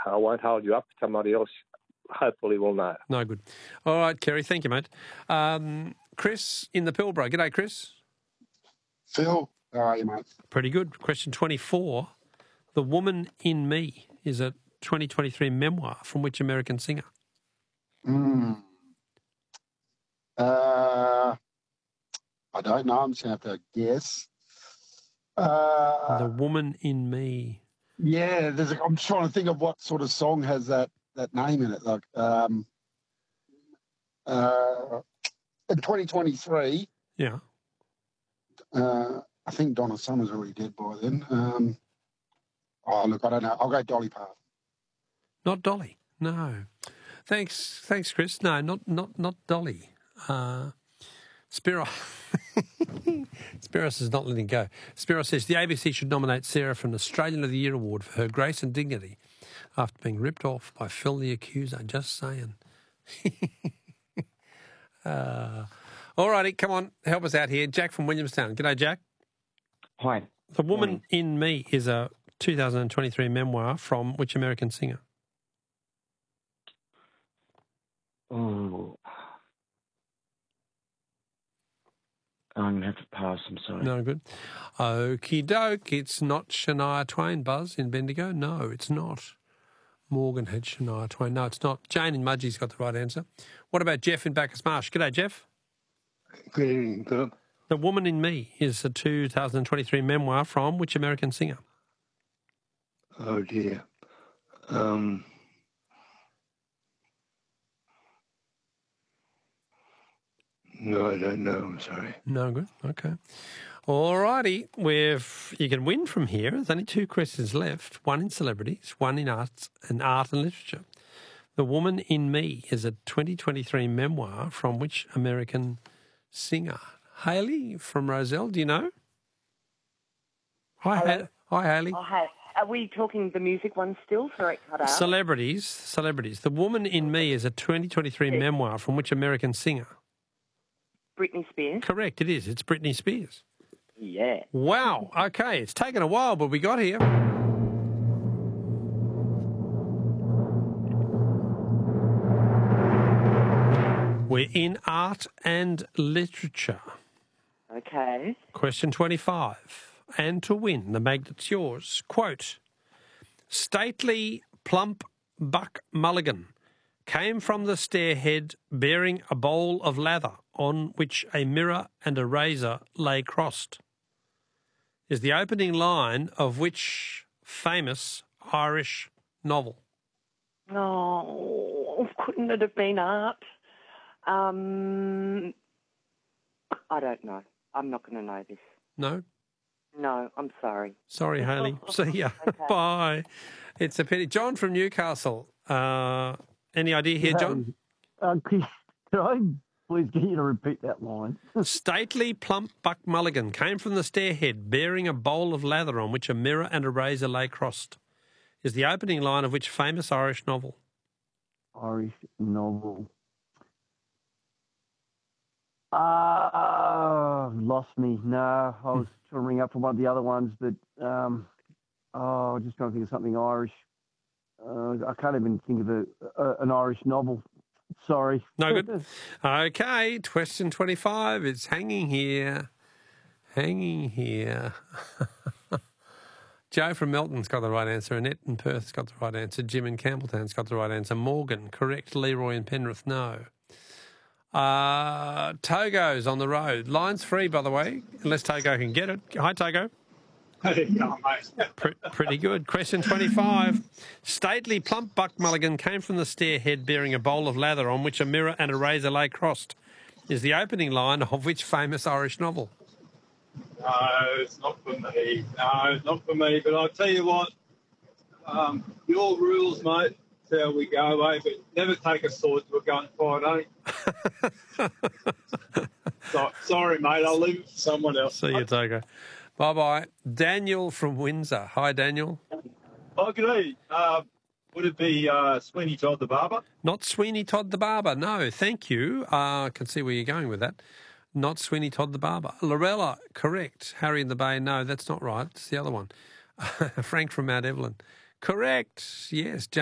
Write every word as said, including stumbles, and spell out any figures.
I won't hold you up. Somebody else hopefully will know. No good. All right, Kerry. Thank you, mate. Um, Chris in the Pilbara. G'day, Chris. Phil, how are you, mate? Pretty good. Question twenty-four. The Woman in Me is a twenty twenty-three memoir from which American singer? Mm. Uh, I don't know. I'm just going to have to guess. Uh, The Woman in Me. yeah, there's a, I'm trying to think of what sort of song has that, that name in it. Like, um, uh, in twenty twenty-three, Yeah. uh, I think Donna Summer's already dead by then. Um, oh, look, I don't know. I'll go Dolly Parton. Not Dolly. No. Thanks, thanks, Chris. No, not not not Dolly. Uh, Spiro. Spiros is not letting go. Spiro says the A B C should nominate Sarah for an Australian of the Year award for her grace and dignity after being ripped off by Phil the Accuser. Just saying. uh, all righty, come on, help us out here. Jack from Williamstown. G'day, Jack. Hi. The Woman Morning. in Me is a two thousand twenty-three memoir from which American singer? Oh, I'm going to have to pass, I'm sorry. No good. Okie doke. It's not Shania Twain, Buzz, in Bendigo. No, it's not. Morgan had Shania Twain. No, it's not. Jane in Mudgee's got the right answer. What about Jeff in Bacchus Marsh? G'day, Jeff. Good evening, Philip. The Woman in Me is a two thousand twenty-three memoir from which American singer? Oh, dear. Um, no, I don't know. I'm sorry. No good. Okay. All righty. We've, you can win from here. There's only two questions left, one in celebrities, one in arts and art and literature. The Woman in Me is a twenty twenty-three memoir from which American singer? Hayley from Roselle, do you know? Hi, Hello. ha- Hi Hayley. Oh, hey. Are we talking the music one still? Sorry, it cut out. Celebrities, celebrities. The Woman in Me is a twenty twenty-three Yes. memoir from which American singer? Britney Spears. Correct, it is. It's Britney Spears. Yeah. Wow. Okay, it's taken a while, but we got here. We're in art and literature. Okay. Question twenty-five. And to win, the magnet's yours. Quote, stately, plump Buck Mulligan came from the stairhead bearing a bowl of lather on which a mirror and a razor lay crossed, is the opening line of which famous Irish novel? Oh, couldn't it have been art? Um, I don't know. I'm not going to know this. No? No, I'm sorry. Sorry, Hayley. See ya. Okay. Bye. It's a pity. John from Newcastle. Uh, any idea here, John? Uh, could, could I please get you to repeat that line? Stately, plump Buck Mulligan came from the stairhead bearing a bowl of lather on which a mirror and a razor lay crossed, is the opening line of which famous Irish novel? Irish novel. Ah, uh, lost me. No, I was trying to ring up for one of the other ones, but um, oh, I'm just trying to think of something Irish. Uh, I can't even think of a, a, an Irish novel. Sorry. No good. Okay, question twenty-five. It's hanging here. Hanging here. Joe from Melton's got the right answer. Annette in Perth's got the right answer. Jim in Campbelltown's got the right answer. Morgan, correct. Leroy in Penrith, no. Uh, Togo's on the road. Line's free, by the way, unless Togo can get it. Hi, Togo. There you go, mate. Pre- pretty good. Question twenty-five. Stately, plump Buck Mulligan came from the stairhead bearing a bowl of lather on which a mirror and a razor lay crossed, is the opening line of which famous Irish novel? No, it's not for me. No, it's not for me. But I'll tell you what, um, your rules, mate, that's how we go, eh? But never take a sword to a gunfight, eh? so, sorry, mate. I'll leave it for someone else. See you, Togo. Bye-bye. Daniel from Windsor. Hi, Daniel. Oh, good day. Uh, would it be uh, Sweeney Todd the Barber? Not Sweeney Todd the Barber. No, thank you. Uh, I can see where you're going with that. Not Sweeney Todd the Barber. Lorella, correct. Harry in the Bay, no, that's not right. It's the other one. Frank from Mount Evelyn. Correct. Yes,